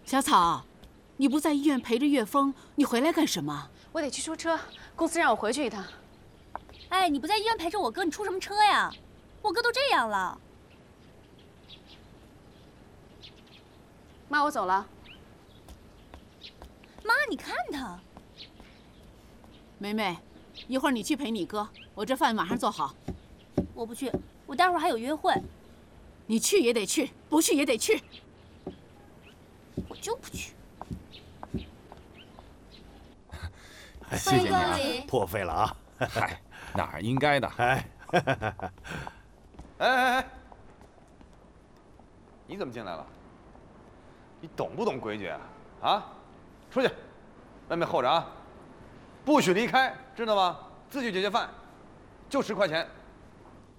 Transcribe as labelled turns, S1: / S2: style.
S1: 小草，你不在医院陪着岳峰，你回来干什么？
S2: 我得去出车，公司让我回去一趟。
S3: 哎，你不在医院陪着我哥，你出什么车呀？我哥都这样了。
S2: 妈，我走了。
S3: 妈，你看他。
S1: 梅梅，一会儿你去陪你哥，我这饭马上做好。
S3: 我不去，我待会儿还有约会。
S1: 你去也得去，不去也得去。
S3: 我就不去。
S4: 谢谢你啊，
S5: 破费了啊！
S4: 嗨，哪儿应该的。
S6: 哎，你怎么进来了？你懂不懂规矩啊？啊，出去，外面候着啊，不许离开，知道吗？自己解决饭，就10块钱。